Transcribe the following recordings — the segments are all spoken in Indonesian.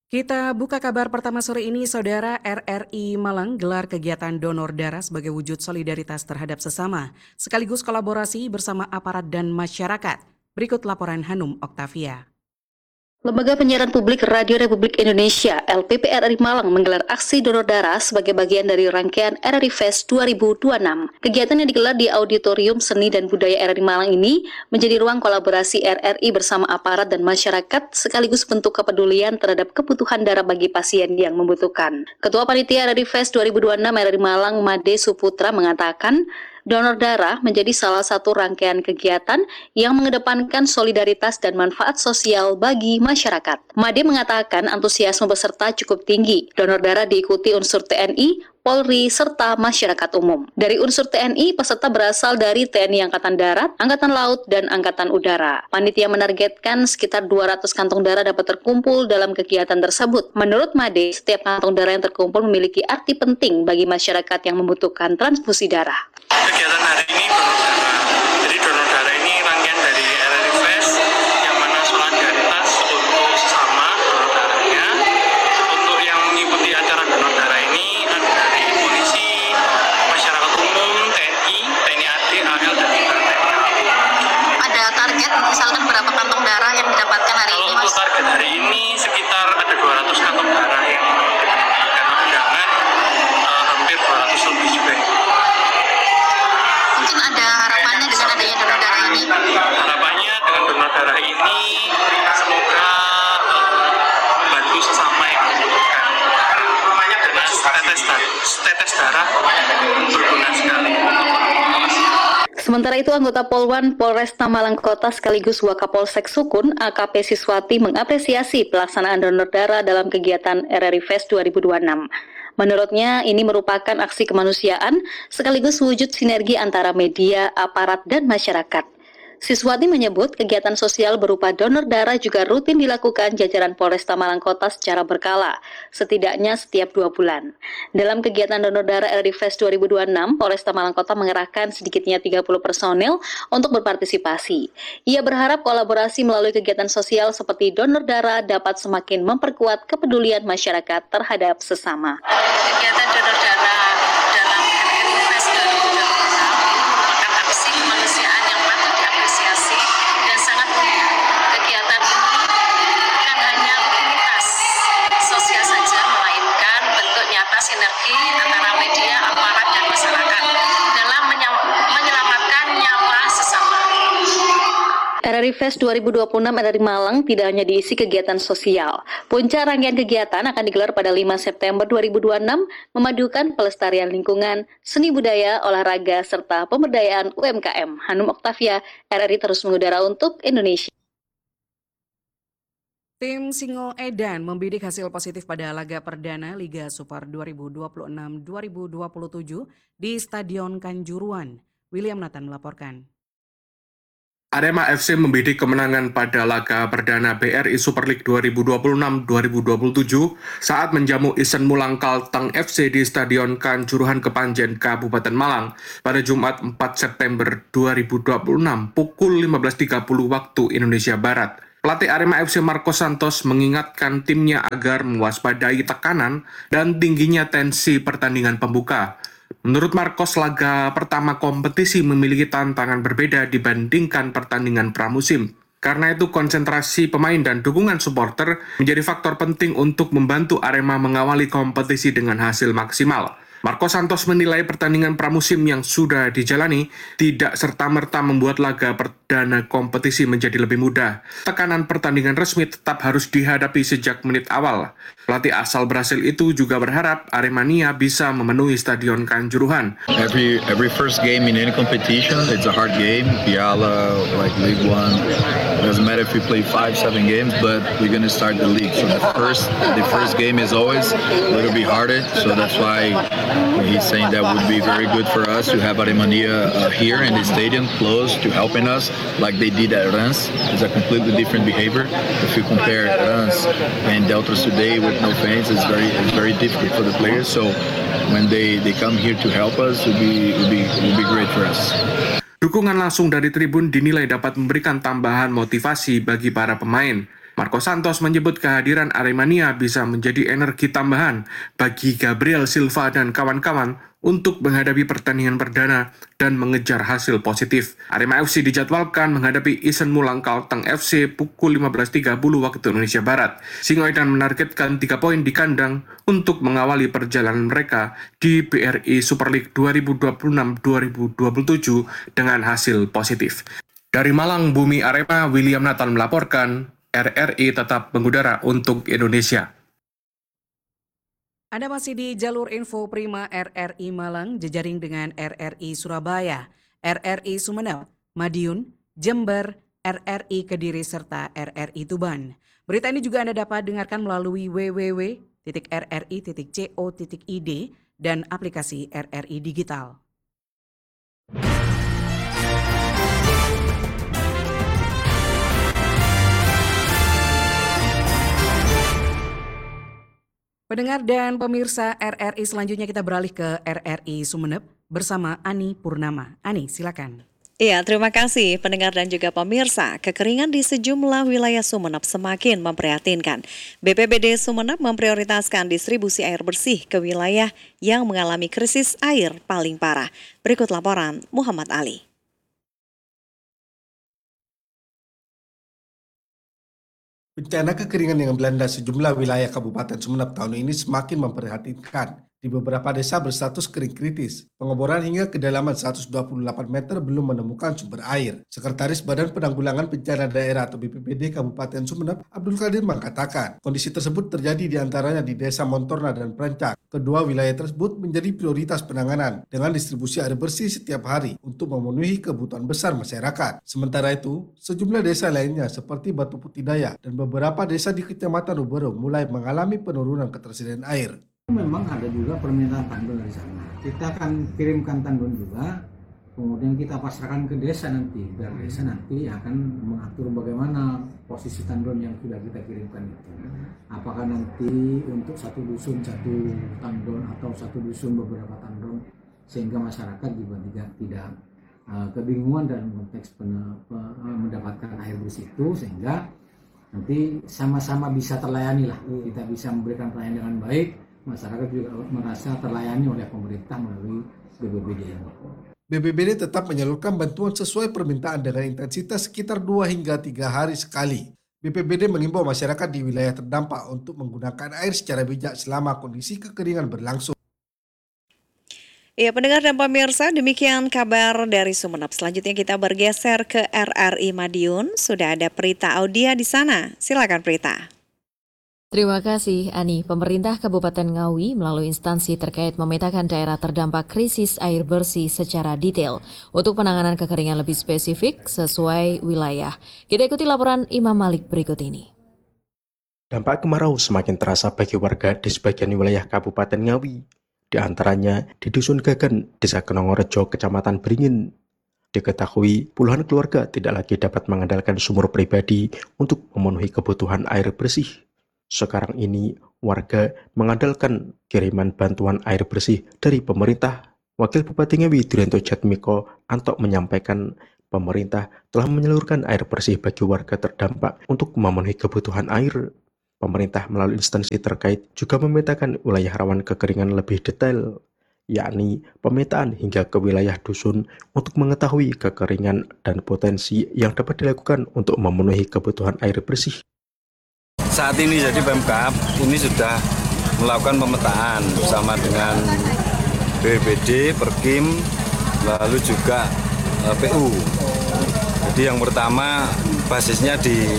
Kita buka kabar pertama sore ini, Saudara. RRI Malang gelar kegiatan donor darah sebagai wujud solidaritas terhadap sesama, sekaligus kolaborasi bersama aparat dan masyarakat. Berikut laporan Hanum Oktavia. Lembaga Penyiaran Publik Radio Republik Indonesia (LPP) RRI Malang menggelar aksi donor darah sebagai bagian dari rangkaian RRI Fest 2026. Kegiatan yang digelar di Auditorium Seni dan Budaya RRI Malang ini menjadi ruang kolaborasi RRI bersama aparat dan masyarakat sekaligus bentuk kepedulian terhadap kebutuhan darah bagi pasien yang membutuhkan. Ketua Panitia RRI Fest 2026 RRI Malang, Made Suputra, mengatakan donor darah menjadi salah satu rangkaian kegiatan yang mengedepankan solidaritas dan manfaat sosial bagi masyarakat. Made mengatakan antusiasme peserta cukup tinggi. Donor darah diikuti unsur TNI, Polri, serta masyarakat umum. Dari unsur TNI, peserta berasal dari TNI Angkatan Darat, Angkatan Laut, dan Angkatan Udara. Panitia menargetkan sekitar 200 kantong darah dapat terkumpul dalam kegiatan tersebut. Menurut Made, setiap kantong darah yang terkumpul memiliki arti penting bagi masyarakat yang membutuhkan transfusi darah. Kegiatan hari ini donor darah. Jadi donor darah ini rangkaian dari RRI Fest yang mana solidaritas untuk sesama donor darahnya. Untuk yang mengikuti acara donor darah ini ada dari polisi, masyarakat umum, TNI, TNI AD, AL, dan juga TNI AD. Ada target misalkan berapa kantong darah yang didapatkan hari ini, Mas? Untuk target hari ini sekitar ada 200 kantong darah yang diberikan undangan, hampir 200 lebih juga. Mungkin ada harapannya dengan adanya donor darah ini? Harapannya dengan donor darah ini semoga membantu sesama yang membutuhkan. Karena tetes darah berguna sekali. Sementara itu, anggota Polwan Polresta Malang Kota sekaligus Wakapolsek Sukun, AKP Siswati, mengapresiasi pelaksanaan donor darah dalam kegiatan RRI Fest 2026. Menurutnya, ini merupakan aksi kemanusiaan sekaligus wujud sinergi antara media, aparat, dan masyarakat. Siswati menyebut kegiatan sosial berupa donor darah juga rutin dilakukan jajaran Polresta Malang Kota secara berkala, setidaknya setiap 2 bulan. Dalam kegiatan donor darah RRI Fest 2026, Polresta Malang Kota mengerahkan sedikitnya 30 personel untuk berpartisipasi. Ia berharap kolaborasi melalui kegiatan sosial seperti donor darah dapat semakin memperkuat kepedulian masyarakat terhadap sesama. Kegiatan donor darah dalam RRI Fest 2026 merupakan aksi kemanusiaan yang patut diapresiasi dan sangat mulia. Kegiatan ini bukan hanya rutinitas sosial saja, melainkan bentuk nyata sinergi antara media, aparat, dan masyarakat dalam menyelamatkan nyawa sesama. RRI Fest 2026 RRI Malang tidak hanya diisi kegiatan sosial. Puncak rangkaian kegiatan akan digelar pada 5 September 2026, memadukan pelestarian lingkungan, seni budaya, olahraga, serta pemberdayaan UMKM. Hanum Oktavia, RRI terus mengudara untuk Indonesia. Tim Singo Edan membidik hasil positif pada laga perdana Liga Super 2026-2027 di Stadion Kanjuruhan. William Nathan melaporkan. Arema FC membidik kemenangan pada laga perdana BRI Super League 2026-2027 saat menjamu Isen Mulang Kalteng FC di Stadion Kanjuruhan Kepanjen, Kabupaten Malang pada Jumat 4 September 2026 pukul 15.30 waktu Indonesia Barat. Pelatih Arema FC Marcos Santos mengingatkan timnya agar mewaspadai tekanan dan tingginya tensi pertandingan pembuka. Menurut Marcos, laga pertama kompetisi memiliki tantangan berbeda dibandingkan pertandingan pramusim. Karena itu konsentrasi pemain dan dukungan supporter menjadi faktor penting untuk membantu Arema mengawali kompetisi dengan hasil maksimal. Marcos Santos menilai pertandingan pramusim yang sudah dijalani tidak serta-merta membuat laga perdana kompetisi menjadi lebih mudah. Tekanan pertandingan resmi tetap harus dihadapi sejak menit awal. Pelatih asal Brasil itu juga berharap Aremania bisa memenuhi Stadion Kanjuruhan. Every first game in any competition, it's a hard game. Piala, like League One, doesn't matter if we play 5-7 games, but we're gonna start the league. So the first game is always a little bit harder. So that's why he's saying that would be very good for us to have Aremania here in the stadium, close to helping us, like they did at Rans. It's a completely different behavior. If you compare Rans and Deltas today with no fans, it's very difficult for the players. So when they come here to help us, it will be great for us. Dukungan langsung dari tribun dinilai dapat memberikan tambahan motivasi bagi para pemain. Marco Santos menyebut kehadiran Aremania bisa menjadi energi tambahan bagi Gabriel Silva dan kawan-kawan untuk menghadapi pertandingan perdana dan mengejar hasil positif. Arema FC dijadwalkan menghadapi Isenmulang Kalteng FC pukul 15.30 waktu Indonesia Barat. Singoedan menargetkan 3 poin di kandang untuk mengawali perjalanan mereka di BRI Super League 2026-2027 dengan hasil positif. Dari Malang, Bumi Arema, William Nathan melaporkan, RRI tetap mengudara untuk Indonesia. Anda masih di jalur info Prima RRI Malang, jejaring dengan RRI Surabaya, RRI Sumeneb, Madiun, Jember, RRI Kediri, serta RRI Tuban. Berita ini juga Anda dapat dengarkan melalui www.rri.co.id dan aplikasi RRI Digital. Pendengar dan pemirsa RRI, selanjutnya kita beralih ke RRI Sumeneb bersama Ani Purnama. Ani, silakan. Iya, terima kasih pendengar dan juga pemirsa. Kekeringan di sejumlah wilayah Sumeneb semakin memprihatinkan. BPBD Sumeneb memprioritaskan distribusi air bersih ke wilayah yang mengalami krisis air paling parah. Berikut laporan Muhammad Ali. Bencana kekeringan yang melanda sejumlah wilayah Kabupaten Sumeneb tahun ini semakin memprihatinkan. Di beberapa desa berstatus kering kritis, pengeboran hingga kedalaman 128 meter belum menemukan sumber air. Sekretaris Badan Penanggulangan Bencana Daerah atau BPBD Kabupaten Sumeneb, Abdul Qadir mengatakan, kondisi tersebut terjadi di antaranya di Desa Montorna dan Prancak. Kedua wilayah tersebut menjadi prioritas penanganan dengan distribusi air bersih setiap hari untuk memenuhi kebutuhan besar masyarakat. Sementara itu, sejumlah desa lainnya seperti Batu Putih Daya dan beberapa desa di Kecamatan Ubero mulai mengalami penurunan ketersediaan air. Memang ada juga permintaan tandon dari sana. Kita akan kirimkan tandon juga, kemudian kita pasrahkan ke desa nanti. Biar desa nanti akan mengatur bagaimana posisi tandon yang sudah kita kirimkan itu. Apakah nanti untuk satu dusun satu tandon atau satu dusun beberapa tandon, sehingga masyarakat juga tidak kebingungan dalam konteks mendapatkan air bersih itu, sehingga nanti sama-sama bisa terlayani lah. Kita bisa memberikan pelayanan dengan baik. Masyarakat juga merasa terlayani oleh pemerintah melalui BPBD. BPBD tetap menyalurkan bantuan sesuai permintaan dengan intensitas sekitar 2 hingga 3 hari sekali. BPBD mengimbau masyarakat di wilayah terdampak untuk menggunakan air secara bijak selama kondisi kekeringan berlangsung. Ya, pendengar dan pemirsa, demikian kabar dari Sumeneb. Selanjutnya kita bergeser ke RRI Madiun. Sudah ada Prita Audia di sana. Silakan Prita. Terima kasih, Ani. Pemerintah Kabupaten Ngawi melalui instansi terkait memetakan daerah terdampak krisis air bersih secara detail untuk penanganan kekeringan lebih spesifik sesuai wilayah. Kita ikuti laporan Imam Malik berikut ini. Dampak kemarau semakin terasa bagi warga di sebagian wilayah Kabupaten Ngawi. Di antaranya di Dusun Gagan, Desa Kenongorejo, Kecamatan Beringin. Diketahui puluhan keluarga tidak lagi dapat mengandalkan sumur pribadi untuk memenuhi kebutuhan air bersih. Sekarang ini, warga mengandalkan kiriman bantuan air bersih dari pemerintah. Wakil Bupati Ngawi Durianto Jatmiko Antok menyampaikan pemerintah telah menyalurkan air bersih bagi warga terdampak untuk memenuhi kebutuhan air. Pemerintah melalui instansi terkait juga memetakan wilayah rawan kekeringan lebih detail, yakni pemetaan hingga ke wilayah dusun untuk mengetahui kekeringan dan potensi yang dapat dilakukan untuk memenuhi kebutuhan air bersih. Saat ini jadi Pemkab ini sudah melakukan pemetaan bersama dengan BPBD, Perkim, lalu juga PU. Jadi yang pertama basisnya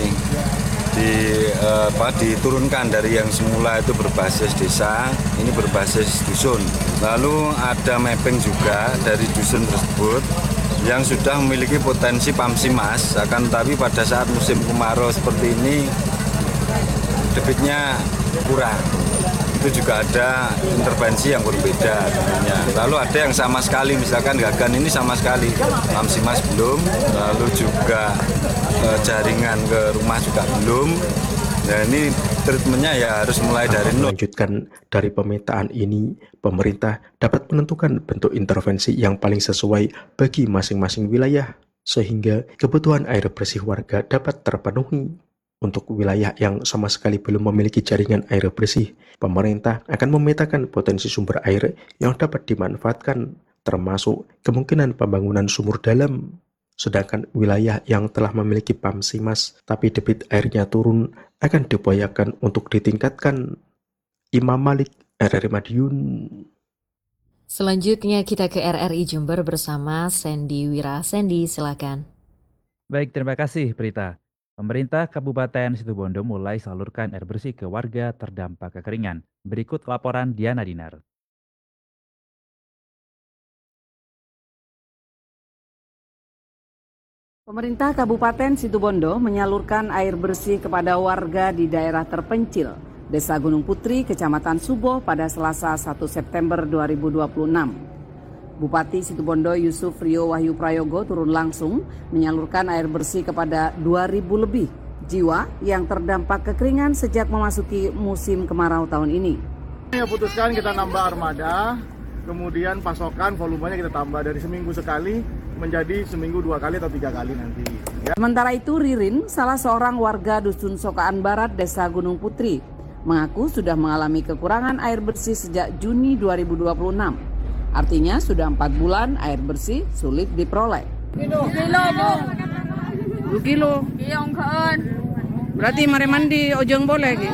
diturunkan dari yang semula itu berbasis desa, ini berbasis dusun. Lalu ada mapping juga dari dusun tersebut yang sudah memiliki potensi Pamsimas, akan tetapi pada saat musim kemarau seperti ini debitnya kurang. Itu juga ada intervensi yang berbeda tentunya. Lalu ada yang sama sekali, misalkan Gagan ini sama sekali Pamsimas belum, lalu juga jaringan ke rumah juga belum. Nah ini treatmentnya ya harus mulai dari nol. Melanjutkan dari pemetaan ini, pemerintah dapat menentukan bentuk intervensi yang paling sesuai bagi masing-masing wilayah, sehingga kebutuhan air bersih warga dapat terpenuhi. Untuk wilayah yang sama sekali belum memiliki jaringan air bersih, pemerintah akan memetakan potensi sumber air yang dapat dimanfaatkan, termasuk kemungkinan pembangunan sumur dalam. Sedangkan wilayah yang telah memiliki PAMSIMAS tapi debit airnya turun akan diupayakan untuk ditingkatkan. Imam Malik, RRI Madiun. Selanjutnya kita ke RRI Jember bersama Sandy Wira. Sandy, silakan. Baik, terima kasih Prita. Pemerintah Kabupaten Situbondo mulai salurkan air bersih ke warga terdampak kekeringan. Berikut laporan Diana Dinar. Pemerintah Kabupaten Situbondo menyalurkan air bersih kepada warga di daerah terpencil, Desa Gunung Putri, Kecamatan Suboh pada Selasa 1 September 2026. Bupati Situbondo Yusuf Rio Wahyu Prayogo turun langsung menyalurkan air bersih kepada 2.000 lebih jiwa yang terdampak kekeringan sejak memasuki musim kemarau tahun ini. Kita putuskan kita nambah armada, kemudian pasokan volumenya kita tambah dari seminggu sekali menjadi seminggu 2 kali atau 3 kali nanti. Ya. Sementara itu Ririn, salah seorang warga Dusun Sokaan Barat, Desa Gunung Putri, mengaku sudah mengalami kekurangan air bersih sejak Juni 2026. Artinya sudah 4 bulan air bersih sulit diperoleh. Kilo Bu. 2 kilo. Berarti mari mandi ojong boleh gitu.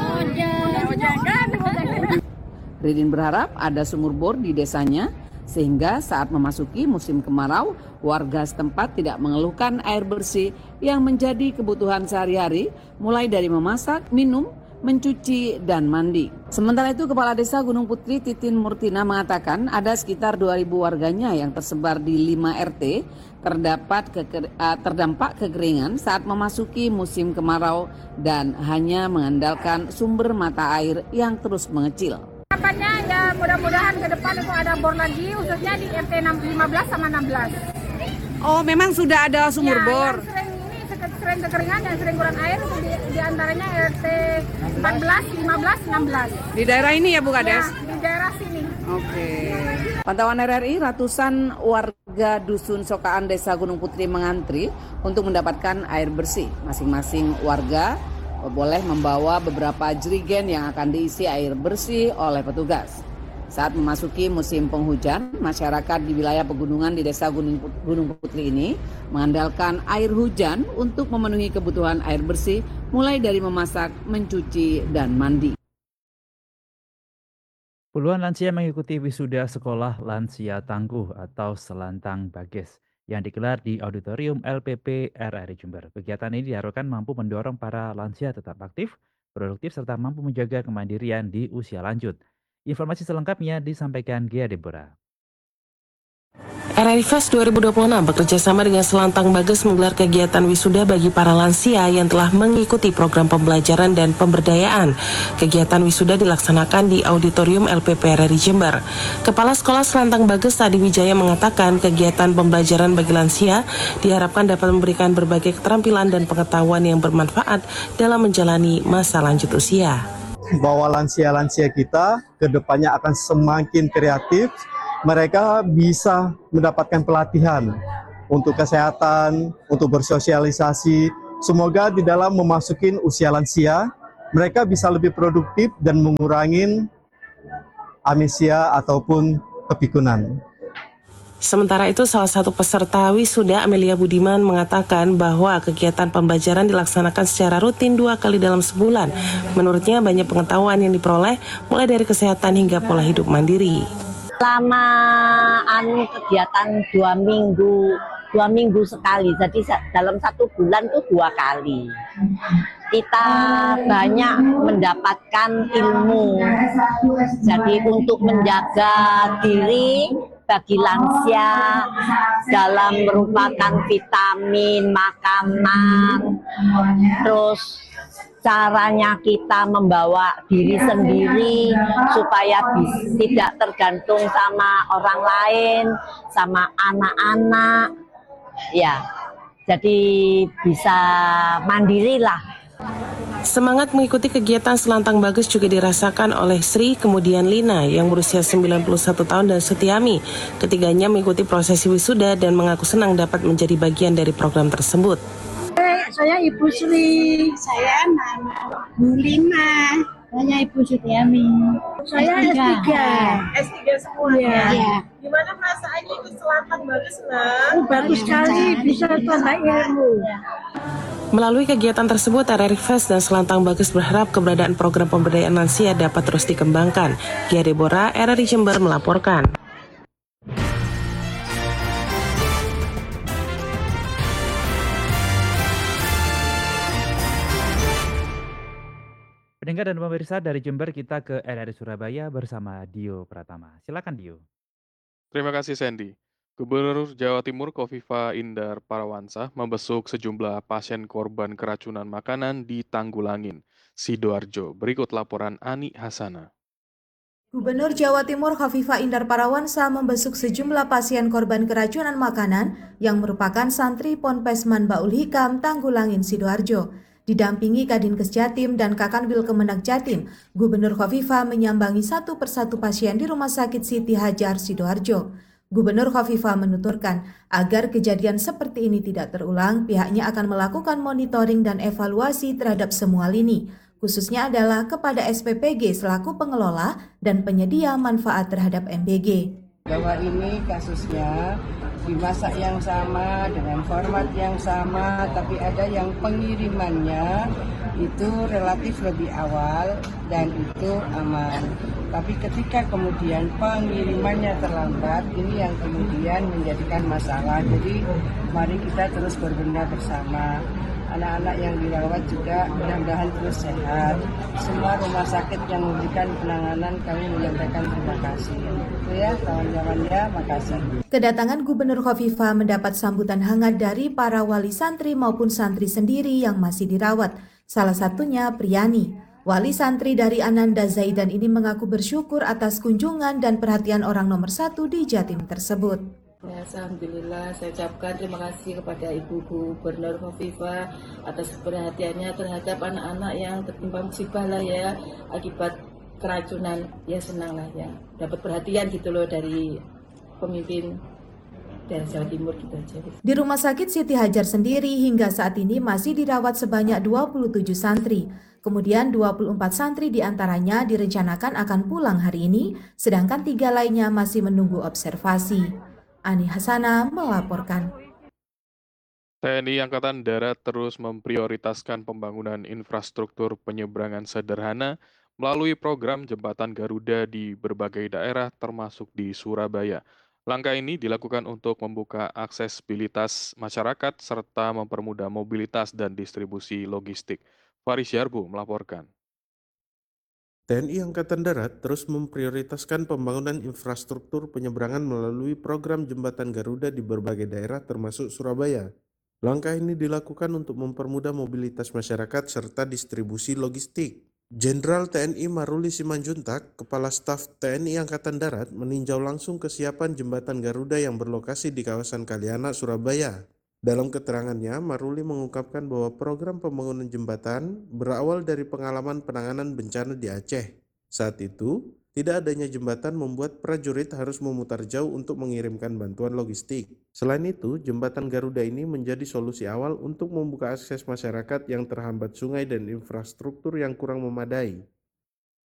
Ridin berharap ada sumur bor di desanya sehingga saat memasuki musim kemarau warga setempat tidak mengeluhkan air bersih yang menjadi kebutuhan sehari-hari mulai dari memasak, minum, mencuci, dan mandi. Sementara itu, Kepala Desa Gunung Putri Titin Murtina mengatakan ada sekitar 2.000 warganya yang tersebar di 5 RT terdampak kekeringan saat memasuki musim kemarau dan hanya mengandalkan sumber mata air yang terus mengecil. Harapannya ya mudah-mudahan ke depan itu ada bor lagi, khususnya di RT 15 sama 16. Oh, memang sudah ada sumur bor? Sering kekeringan yang sering kurang air itu di antaranya RT 14, 15, 16. Di daerah ini ya Bu Kades? Ya, di daerah sini. Oke. Pantauan RRI, ratusan warga Dusun Sokaan Desa Gunung Putri mengantri untuk mendapatkan air bersih. Masing-masing warga boleh membawa beberapa jerigen yang akan diisi air bersih oleh petugas. Saat memasuki musim penghujan, masyarakat di wilayah pegunungan di Desa Gunung Putri ini mengandalkan air hujan untuk memenuhi kebutuhan air bersih mulai dari memasak, mencuci, dan mandi. Puluhan lansia mengikuti wisuda sekolah lansia tangguh atau Selantang Bages yang digelar di Auditorium LPP RRI Jember. Kegiatan ini diharapkan mampu mendorong para lansia tetap aktif, produktif, serta mampu menjaga kemandirian di usia lanjut. Informasi selengkapnya disampaikan Gia Deborah. RRI Fest 2026 bekerjasama dengan Selantang Bages menggelar kegiatan wisuda bagi para lansia yang telah mengikuti program pembelajaran dan pemberdayaan. Kegiatan wisuda dilaksanakan di Auditorium LPP RRI Jember. Kepala Sekolah Selantang Bages Tadi Wijaya mengatakan kegiatan pembelajaran bagi lansia diharapkan dapat memberikan berbagai keterampilan dan pengetahuan yang bermanfaat dalam menjalani masa lanjut usia. Bahwa lansia-lansia kita ke depannya akan semakin kreatif, mereka bisa mendapatkan pelatihan untuk kesehatan, untuk bersosialisasi. Semoga di dalam memasuki usia lansia, mereka bisa lebih produktif dan mengurangi amnesia ataupun kepikunan. Sementara itu, salah satu peserta wisuda, Amelia Budiman, mengatakan bahwa kegiatan pembelajaran dilaksanakan secara rutin 2 kali dalam sebulan. Menurutnya, banyak pengetahuan yang diperoleh, mulai dari kesehatan hingga pola hidup mandiri. Selama kegiatan 2 minggu sekali, jadi dalam 1 bulan itu 2 kali. Kita banyak mendapatkan ilmu, jadi untuk menjaga diri bagi lansia dalam merupakan vitamin, makanan, terus caranya kita membawa diri sendiri supaya tidak tergantung sama orang lain, sama anak-anak, ya, jadi bisa mandiri lah. Semangat mengikuti kegiatan Selantang Bages juga dirasakan oleh Sri, kemudian Lina yang berusia 91 tahun dan Sutiami. Ketiganya mengikuti prosesi wisuda dan mengaku senang dapat menjadi bagian dari program tersebut. Saya Ibu Sri. Saya nama Bu Lima. Saya Ibu Sudiami. Saya S3. S3 semua ya. Gimana perasaannya ikut Selantang Bagus, Nak? Bagus sekali, bisa tambah ilmu. Melalui kegiatan tersebut, RRI Fest dan Selantang Bagus berharap keberadaan program pemberdayaan lansia dapat terus dikembangkan. Gia Deborah, RRI Jember melaporkan. Pendengar dan pemirsa dari Jember, kita ke RRI Surabaya bersama Dio Pratama. Silakan Dio. Terima kasih Sandy. Gubernur Jawa Timur Kofifa Indar Parawansa membesuk sejumlah pasien korban keracunan makanan di Tanggulangin, Sidoarjo. Berikut laporan Ani Hasana. Gubernur Jawa Timur Kofifa Indar Parawansa membesuk sejumlah pasien korban keracunan makanan yang merupakan santri Ponpes Manbaul Hikam Tanggulangin Sidoarjo. Didampingi Kadinkes Jatim dan Kakanwil Kemenak Jatim, Gubernur Kofifa menyambangi satu persatu pasien di Rumah Sakit Siti Hajar Sidoarjo. Gubernur Kofifa menuturkan, agar kejadian seperti ini tidak terulang, pihaknya akan melakukan monitoring dan evaluasi terhadap semua lini, khususnya adalah kepada SPPG selaku pengelola dan penyedia manfaat terhadap MBG. Bahwa ini kasusnya dimasak yang sama dengan format yang sama, tapi ada yang pengirimannya itu relatif lebih awal dan itu aman. Tapi ketika kemudian pengirimannya terlambat, ini yang kemudian menjadikan masalah. Jadi mari kita terus berbenah bersama. Anak-anak yang dirawat juga mudah-mudahan terus sehat. Semua rumah sakit yang memberikan penanganan kami menyampaikan terima kasih. Itu ya kawan-kawan ya, makasih. Kedatangan Gubernur Kofifa mendapat sambutan hangat dari para wali santri maupun santri sendiri yang masih dirawat. Salah satunya Priyani. Wali santri dari Ananda Zaidan ini mengaku bersyukur atas kunjungan dan perhatian orang nomor 1 di Jatim tersebut. Ya, alhamdulillah saya ucapkan terima kasih kepada Ibu Gubernur Kofifa atas perhatiannya terhadap anak-anak yang tertimpa musibah lah ya akibat keracunan. Ya senang lah ya dapat perhatian gitu loh dari pemimpin dari Jawa Timur gitu aja. Di Rumah Sakit Siti Hajar sendiri hingga saat ini masih dirawat sebanyak 27 santri. Kemudian 24 santri diantaranya direncanakan akan pulang hari ini, sedangkan 3 lainnya masih menunggu observasi. Ani Hasana melaporkan. TNI Angkatan Darat terus memprioritaskan pembangunan infrastruktur penyeberangan sederhana melalui program Jembatan Garuda di berbagai daerah termasuk di Surabaya. Langkah ini dilakukan untuk membuka aksesibilitas masyarakat serta mempermudah mobilitas dan distribusi logistik. Faris Yarbu melaporkan. TNI Angkatan Darat terus memprioritaskan pembangunan infrastruktur penyeberangan melalui program Jembatan Garuda di berbagai daerah termasuk Surabaya. Langkah ini dilakukan untuk mempermudah mobilitas masyarakat serta distribusi logistik. Jenderal TNI Maruli Simanjuntak, Kepala Staf TNI Angkatan Darat, meninjau langsung kesiapan Jembatan Garuda yang berlokasi di kawasan Kalianak, Surabaya. Dalam keterangannya, Maruli mengungkapkan bahwa program pembangunan jembatan berawal dari pengalaman penanganan bencana di Aceh. Saat itu, tidak adanya jembatan membuat prajurit harus memutar jauh untuk mengirimkan bantuan logistik. Selain itu, Jembatan Garuda ini menjadi solusi awal untuk membuka akses masyarakat yang terhambat sungai dan infrastruktur yang kurang memadai.